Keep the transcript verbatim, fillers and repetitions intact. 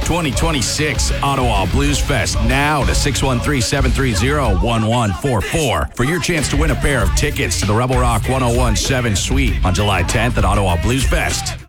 twenty twenty-six Ottawa Blues Fest now to six one three, seven three zero, one one four four for your chance to win a pair of tickets to the Rebel Rock ten seventeen Suite on July tenth at Ottawa Blues Fest.